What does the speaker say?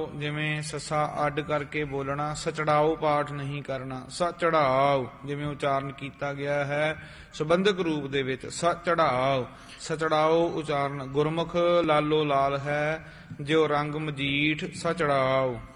ਜਿਵੇਂ ਸੱਸਾ ਅੱਡ ਕਰਕੇ ਬੋਲਣਾ। ਸਚੜਾਓ ਪਾਠ ਨਹੀਂ ਕਰਨਾ। ਸਚੜਾਓ ਜਿਵੇਂ ਉਚਾਰਨ ਕੀਤਾ ਗਿਆ ਹੈ ਸੰਬੰਧਕ ਰੂਪ ਦੇ ਵਿੱਚ। ਸਚੜਾਓ ਸਚੜਾਓ ਉਚਾਰਨ। ਗੁਰਮੁਖ ਲਾਲੋ ਲਾਲ ਹੈ ਜਿਉ ਰੰਗ ਮਜੀਠ ਸਚੜਾਓ।